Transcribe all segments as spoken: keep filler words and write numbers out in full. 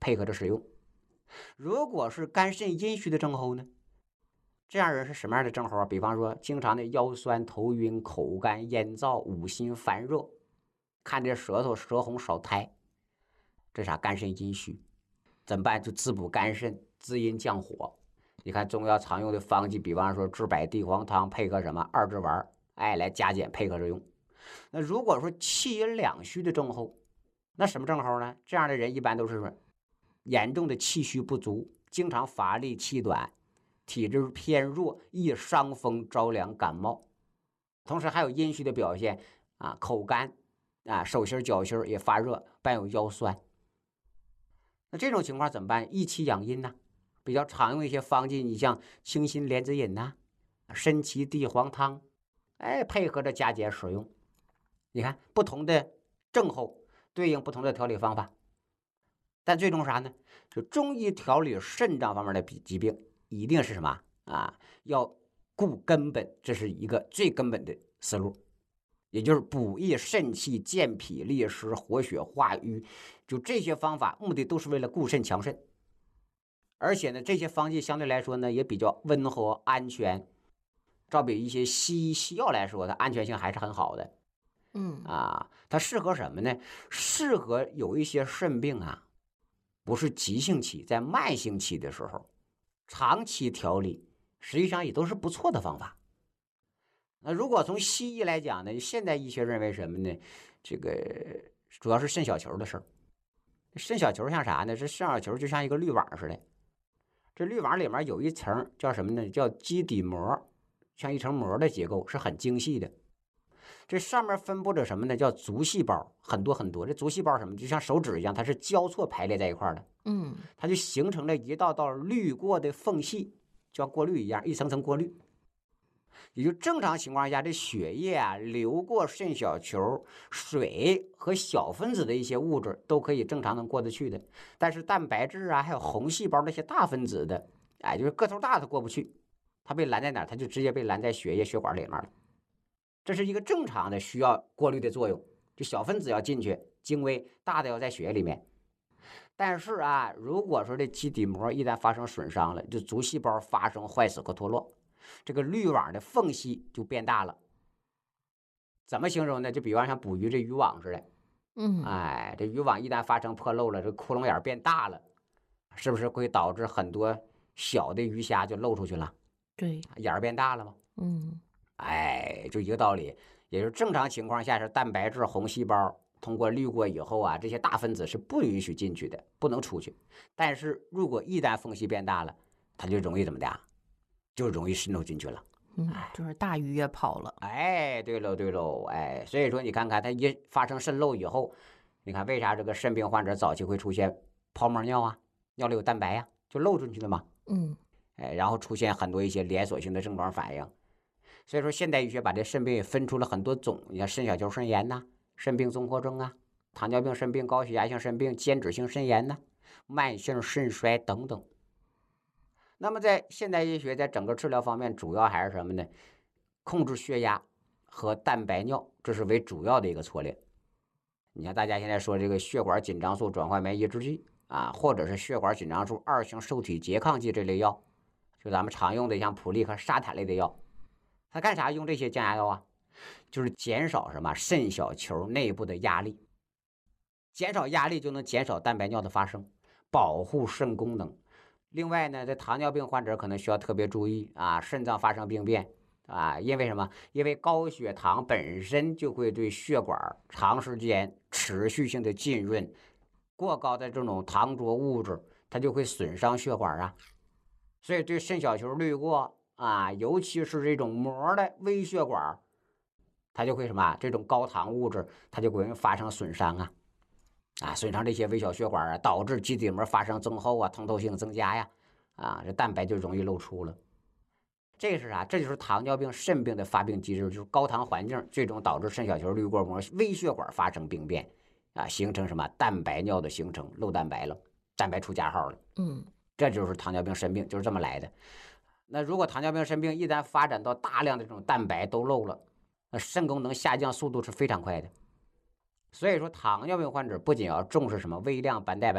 配合着使用。如果是肝肾阴虚的症候呢，这样人是什么样的症候啊？比方说经常的腰酸头晕、口干咽燥、五心烦热，看这舌头舌红少苔，这啥肝肾阴虚，怎么办？就滋补肝肾，滋阴降火。你看中药常用的方剂，比方说治百地黄汤配合什么二支丸，哎，来加减配合着用。那如果说气阴两虚的症候，那什么症候呢？这样的人一般都是严重的气虚不足，经常乏力气短，体质偏弱，易伤风着凉感冒，同时还有阴虚的表现啊，口干啊，手心脚心也发热，伴有腰酸。那这种情况怎么办？益气养阴呢？比较常用一些方剂，你像清心莲子饮呐、啊，参芪地黄汤，哎，配合着加减使用。你看不同的症候对应不同的调理方法，但最终啥呢？就中医调理肾脏方面的疾病，一定是什么啊？要顾根本，这是一个最根本的思路，也就是补益肾气、健脾利湿、活血化瘀。就这些方法，目的都是为了固肾强肾。而且呢，这些方剂相对来说呢，也比较温和安全，照比一些西医西药来说，它安全性还是很好的。 嗯啊，它适合什么呢？适合有一些肾病啊，不是急性期，在慢性期的时候，长期调理，实际上也都是不错的方法。那如果从西医来讲呢，现代医学认为什么呢？这个主要是肾小球的事儿。肾小球像啥呢？这肾小球就像一个滤网似的。这滤网里面有一层叫什么呢？叫基底膜，像一层膜的结构，是很精细的。这上面分布着什么呢？叫足细胞，很多很多。这足细胞什么？就像手指一样，它是交错排列在一块的。 嗯， 它就形成了一道道滤过的缝隙，就像过滤一样，一层层过滤。也就正常情况下，这血液啊流过肾小球，水和小分子的一些物质都可以正常能过得去的。但是蛋白质啊，还有红细胞那些大分子的，哎，就是个头大的过不去，它被拦在哪儿？它就直接被拦在血液血管里面了。这是一个正常的需要过滤的作用，就小分子要进去，精微大的要在血液里面。但是啊，如果说这基底膜一旦发生损伤了，就足细胞发生坏死和脱落，这个滤网的缝隙就变大了。怎么形容呢？就比方像捕鱼这渔网似的， 嗯， 哎，这渔网一旦发生破漏了，这窟窿眼变大了，是不是会导致很多小的鱼虾就漏出去了？ 对， 眼儿变大了吗？ 嗯哎，就一个道理，也就是正常情况下是蛋白质红细胞通过滤过以后啊，这些大分子是不允许进去的，不能出去。但是如果一旦缝隙变大了，它就容易怎么的，就容易渗透进去了。 嗯，就是大鱼也跑了。 哎，对喽对喽，哎，所以说你看看它一发生渗漏以后，你看为啥这个肾病患者早期会出现泡沫尿啊，尿里有蛋白呀、啊，就漏进去了嘛。 嗯， 哎，然后出现很多一些连锁性的症状反应。所以说，现代医学把这肾病也分出了很多种，你看肾小球肾炎呐、肾病综合征啊、糖尿病肾病、高血压性肾病、间质性肾炎呐、慢性肾衰等等。那么在现代医学，在整个治疗方面，主要还是什么呢？控制血压和蛋白尿，这是为主要的一个策略。你看大家现在说这个血管紧张素转换酶抑制剂啊，或者是血管紧张素二型受体拮抗剂这类药，就咱们常用的像普利和沙坦类的药。它干啥用这些降压药啊？就是减少什么肾小球内部的压力，减少压力就能减少蛋白尿的发生，保护肾功能。另外呢，这糖尿病患者可能需要特别注意啊，肾脏发生病变啊，因为什么？因为高血糖本身就会对血管长时间持续性的浸润，过高的这种糖浊物质，它就会损伤血管啊，所以对肾小球滤过啊，尤其是这种膜的微血管，它就会什么？这种高糖物质，它就会发生损伤啊，啊，损伤这些微小血管啊，导致基底膜发生增厚啊，通透性增加呀，啊，这蛋白就容易漏出了。这是啥？这就是糖尿病肾病的发病机制，就是高糖环境最终导致肾小球滤过膜微血管发生病变啊，形成什么蛋白尿的形成，漏蛋白了，蛋白出加号了。 嗯， 这就是糖尿病肾病，就是这么来的。那如果糖尿病肾病一旦发展到大量的这种蛋白都漏了，那肾功能下降速度是非常快的。所以说糖尿病患者不仅要重视什么微量白带白尿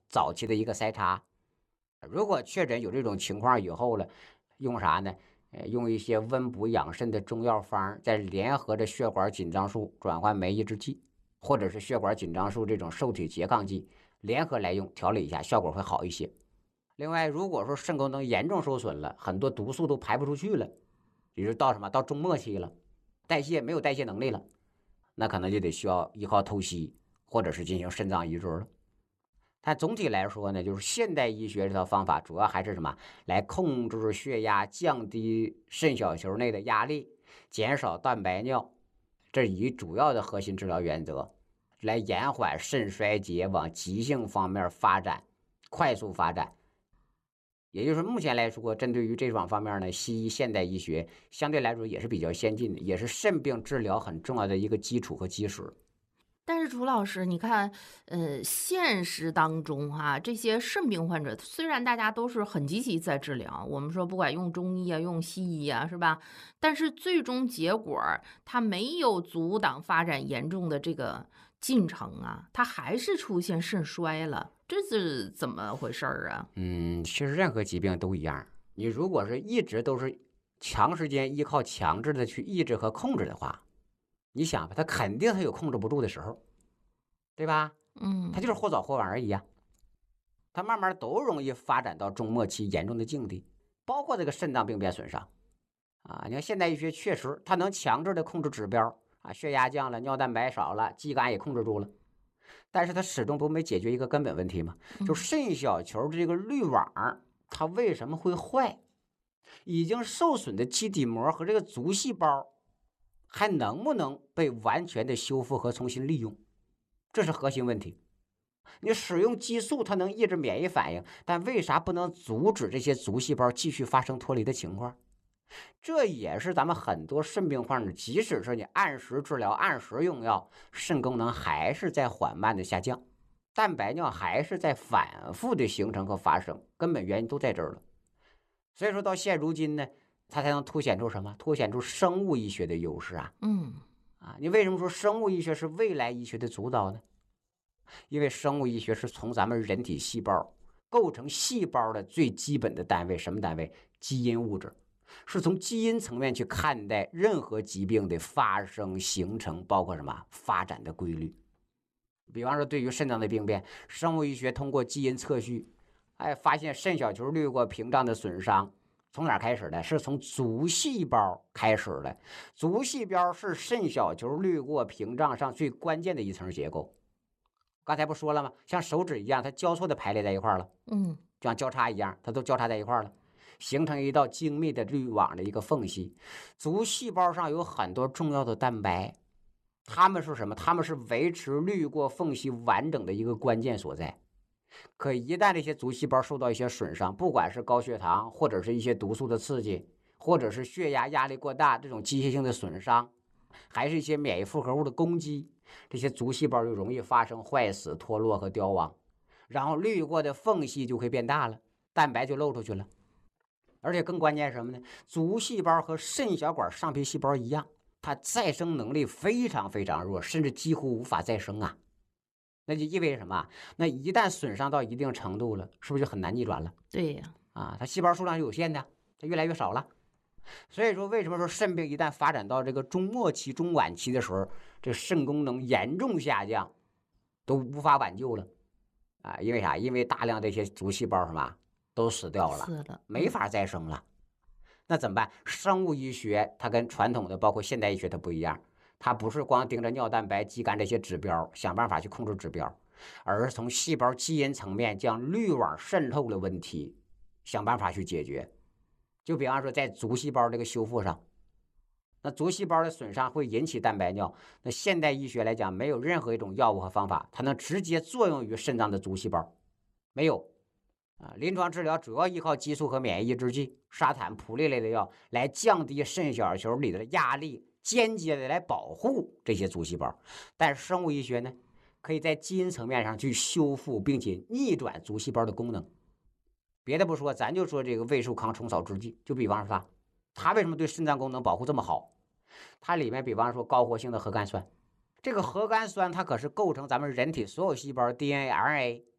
早期的一个筛查。如果确诊有这种情况以后了，用啥呢？呃，用一些温补养肾的中药方，再联合着血管紧张素转换酶抑制剂，或者是血管紧张素这种受体拮抗剂，联合来用调理一下，效果会好一些。另外，如果说肾功能严重受损了，很多毒素都排不出去了，也就是到什么到中末期了，代谢没有代谢能力了，那可能就得需要依靠透析，或者是进行肾脏移植了。但总体来说呢，就是现代医学这套方法主要还是什么？来控制血压，降低肾小球内的压力，减少蛋白尿，这以主要的核心治疗原则，来延缓肾衰竭往急性方面发展，快速发展。也就是目前来说，针对于这种方面呢，西医现代医学相对来说也是比较先进的，也是肾病治疗很重要的一个基础和基石。 但是朱老师，你看，呃，现实当中哈、啊，这些肾病患者虽然大家都是很积极在治疗，我们说不管用中医啊，用西医啊，是吧？但是最终结果它没有阻挡发展严重的这个进程啊，它还是出现肾衰了，这是怎么回事儿啊？ 嗯，其实任何疾病都一样，你如果是一直都是长时间依靠强制的去抑制和控制的话，你想吧，他肯定他有控制不住的时候，对吧？ 嗯， 他就是或早或晚而已啊。他慢慢都容易发展到中末期严重的境地，包括这个肾脏病变损伤啊。你看现代医学确实，它能强制的控制指标啊，血压降了，尿蛋白少了，肌酐也控制住了，但是它始终不没解决一个根本问题嘛，就肾小球的这个滤网它为什么会坏？已经受损的基底膜和这个足细胞还能不能被完全的修复和重新利用？这是核心问题。你使用激素，它能抑制免疫反应，但为啥不能阻止这些足细胞继续发生脱离的情况？这也是咱们很多肾病患者，即使是你按时治疗、按时用药，肾功能还是在缓慢的下降，蛋白尿还是在反复的形成和发生，根本原因都在这儿了。所以说到现如今呢，它才能凸显出什么？凸显出生物医学的优势啊！ 嗯， 啊，你为什么说生物医学是未来医学的主导呢？因为生物医学是从咱们人体细胞构成细胞的最基本的单位，什么单位？基因物质，是从基因层面去看待任何疾病的发生、形成，包括什么发展的规律。比方说，对于肾脏的病变，生物医学通过基因测序，哎，发现肾小球滤过屏障的损伤，从哪开始的？是从足细胞开始的。足细胞是肾小球滤过屏障上最关键的一层结构。刚才不说了吗？像手指一样，它交错的排列在一块了， 嗯， 就像交叉一样，它都交叉在一块了，形成一道精密的滤网的一个缝隙。足细胞上有很多重要的蛋白，它们是什么？它们是维持滤过缝隙完整的一个关键所在。可一旦这些足细胞受到一些损伤，不管是高血糖，或者是一些毒素的刺激，或者是血压压力过大这种机械性的损伤，还是一些免疫复合物的攻击，这些足细胞就容易发生坏死、脱落和凋亡，然后滤过的缝隙就会变大了，蛋白就漏出去了。而且更关键是什么呢？足细胞和肾小管上皮细胞一样，它再生能力非常非常弱，甚至几乎无法再生啊。那就意味着什么？那一旦损伤到一定程度了，是不是就很难逆转了？ 对呀， 啊，它细胞数量是有限的，它越来越少了。所以说，为什么说肾病一旦发展到这个中末期、中晚期的时候，这肾功能严重下降，都无法挽救了啊？因为啥？因为大量这些足细胞什么都死掉了， 死了， 没法再生了。那怎么办？生物医学它跟传统的包括现代医学它不一样，它不是光盯着尿蛋白、肌酐这些指标想办法去控制指标，而是从细胞基因层面将滤网渗透的问题想办法去解决。就比方说在足细胞这个修复上，那足细胞的损伤会引起蛋白尿，那现代医学来讲，没有任何一种药物和方法它能直接作用于肾脏的足细胞，没有啊。临床治疗主要依靠激素和免疫抑制剂、沙坦、普利类的药来降低肾小球里的压力，间接的来保护这些足细胞。但是生物医学呢，可以在基因层面上去修复并且逆转足细胞的功能。别的不说，咱就说这个胃寿康虫草制剂，就比方说它，它为什么对肾脏功能保护这么好？它里面比方说高活性的核苷酸，这个核苷酸它可是构成咱们人体所有细胞 D N A、R N A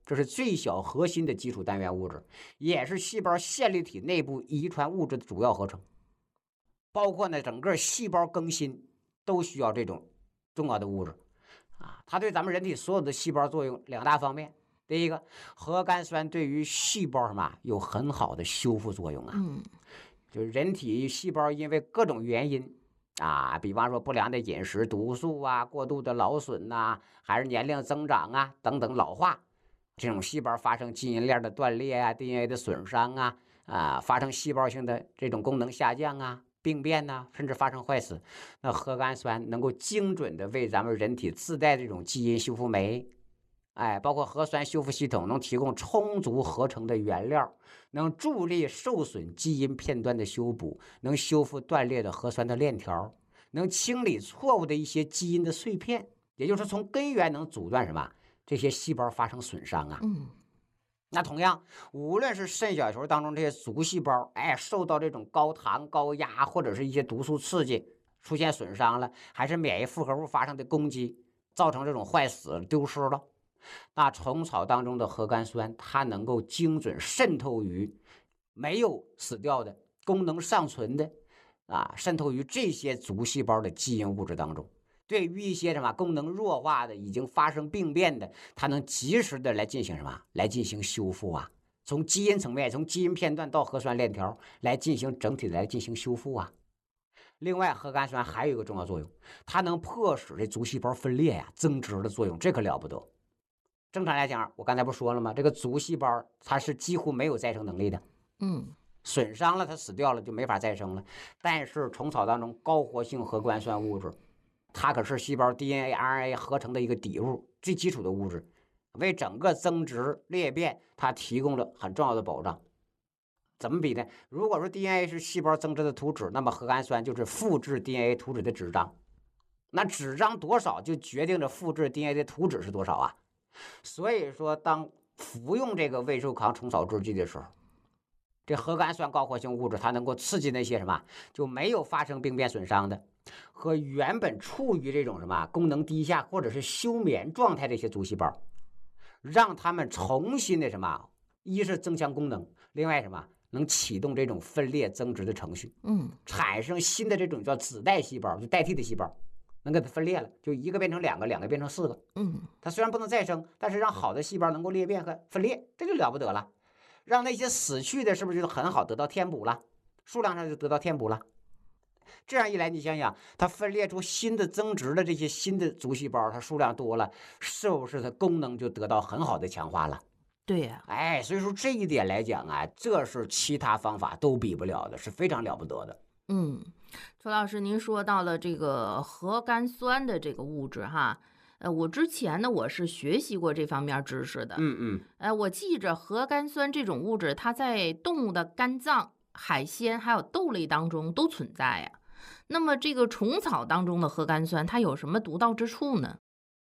这是最小核心的基础单元物质，也是细胞线粒体内部遗传物质的主要合成。包括呢整个细胞更新都需要这种重要的物质啊。它对咱们人体所有的细胞作用两大方面。第一个，核苷酸对于细胞什么有很好的修复作用啊。 嗯， 就是人体细胞因为各种原因啊，比方说不良的饮食、毒素啊、过度的劳损呐、啊，还是年龄增长啊等等老化，这种细胞发生基因链的断裂啊、D N A 的损伤啊，啊，发生细胞性的这种功能下降啊、病变呐、啊，甚至发生坏死，那核苷酸能够精准的为咱们人体自带这种基因修复酶。哎，包括核酸修复系统能提供充足合成的原料，能助力受损基因片段的修补，能修复断裂的核酸的链条，能清理错误的一些基因的碎片，也就是从根源能阻断什么这些细胞发生损伤啊。 嗯， 那同样，无论是肾小球当中这些足细胞，哎，受到这种高糖、高压或者是一些毒素刺激，出现损伤了，还是免疫复合物发生的攻击，造成这种坏死丢失了。那虫草当中的核苷酸，它能够精准渗透于没有死掉的、功能尚存的啊，渗透于这些足细胞的基因物质当中。对于一些什么功能弱化的、已经发生病变的，它能及时的来进行什么？来进行修复啊！从基因层面，从基因片段到核酸链条来进行整体的来进行修复啊。另外，核苷酸还有一个重要作用，它能迫使这足细胞分裂呀、啊、增殖的作用，这可了不得。正常来讲，我刚才不说了吗？这个足细胞它是几乎没有再生能力的， 嗯， 损伤了它死掉了就没法再生了。但是虫草当中高活性核苷酸物质，它可是细胞 D N A、R N A 合成的一个底物，最基础的物质，为整个增殖裂变它提供了很重要的保障。怎么比呢？如果说 D N A 是细胞增殖的图纸，那么核苷酸就是复制 D N A 图纸的纸张。那纸张多少就决定着复制 D N A 的图纸是多少啊。所以说，当服用这个胃寿康虫草制剂的时候，这核苷酸高活性物质它能够刺激那些什么就没有发生病变损伤的和原本处于这种什么功能低下或者是休眠状态的一些足细胞，让他们重新的什么，一是增强功能，另外什么能启动这种分裂增殖的程序， 嗯， 产生新的这种叫子代细胞，就代替的细胞。能给它分裂了，就一个变成两个，两个变成四个。 嗯， 它虽然不能再生，但是让好的细胞能够裂变和分裂，这就了不得了。让那些死去的，是不是就很好得到填补了？数量上就得到填补了。这样一来，你想想，它分裂出新的增殖的这些新的足细胞，它数量多了，是不是它功能就得到很好的强化了？ 对呀、 啊，哎，所以说这一点来讲啊，这是其他方法都比不了的，是非常了不得的。 嗯，邱老师，您说到了这个核苷酸的这个物质哈，呃，我之前呢我是学习过这方面知识的， 嗯嗯， 呃，我记着核苷酸这种物质，它在动物的肝脏、海鲜还有豆类当中都存在呀。那么这个虫草当中的核苷酸，它有什么独到之处呢？